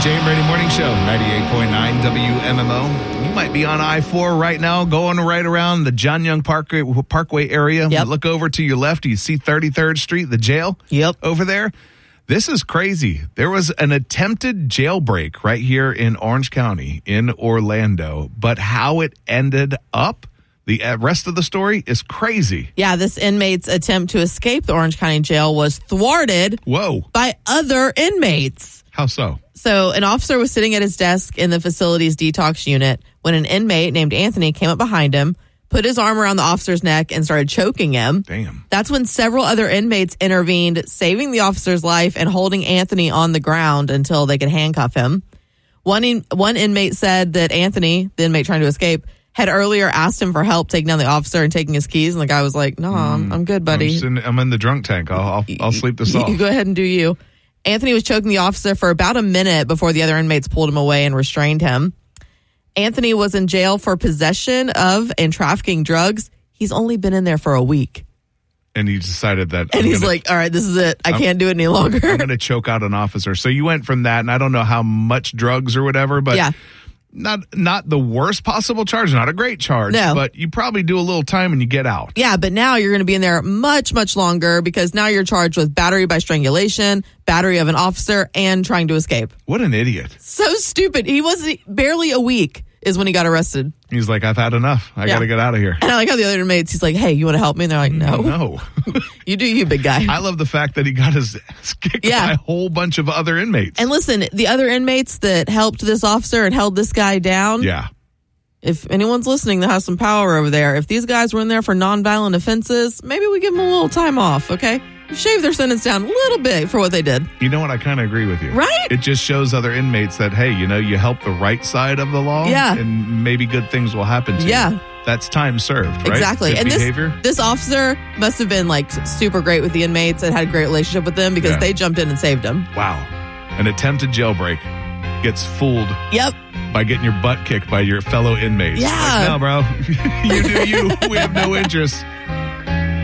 Jay and Brady Morning Show, 98.9 WMMO. You might be on I-4 right now, going right around the John Young Parkway area. Yep. Look over to your left, you see 33rd Street, the jail over there. This is crazy. There was an attempted jailbreak right here in Orange County in Orlando, but how it ended up, the rest of the story is crazy. Yeah, this inmate's attempt to escape the Orange County jail was thwarted by other inmates. How so? So an officer was sitting at his desk in the facility's detox unit when an inmate named Anthony came up behind him, put his arm around the officer's neck, and started choking him. Damn. That's when several other inmates intervened, saving the officer's life and holding Anthony on the ground until they could handcuff him. One inmate said that Anthony, the inmate trying to escape, had earlier asked him for help taking down the officer and taking his keys, and the guy was like, "No, I'm good, buddy. I'm in the drunk tank. I'll sleep this off. You go ahead and do you." Anthony was choking the officer for about a minute before the other inmates pulled him away and restrained him. Anthony was in jail for possession of and trafficking drugs. He's only been in there for a week. And he decided that... And he's like, all right, this is it. I can't do it any longer. I'm going to choke out an officer. So you went from that, and I don't know how much drugs or whatever, but... Yeah. Not the worst possible charge, not a great charge, but you probably do a little time and you get out. Yeah, but now you're going to be in there much, much longer because now you're charged with battery by strangulation, battery of an officer, and trying to escape. What an idiot. So stupid. He was barely a week is when he got arrested. He's like, I've had enough. I got to get out of here. And I like how the other inmates, he's like, hey, you want to help me? And they're like, no. No. You do you, big guy. I love the fact that he got his ass kicked by a whole bunch of other inmates. And listen, the other inmates that helped this officer and held this guy down. Yeah. If anyone's listening that has some power over there, if these guys were in there for nonviolent offenses, maybe we give them a little time off, okay? Shave their sentence down a little bit for what they did. You know what? I kind of agree with you. Right? It just shows other inmates that, hey, you help the right side of the law. Yeah. And maybe good things will happen to you. Yeah. That's time served, right? Exactly. Good and behavior. This officer must have been like super great with the inmates and had a great relationship with them because they jumped in and saved him. Wow. An attempted jailbreak gets fooled. Yep. By getting your butt kicked by your fellow inmates. Yeah. Like, no, bro. You do you. We have no interest.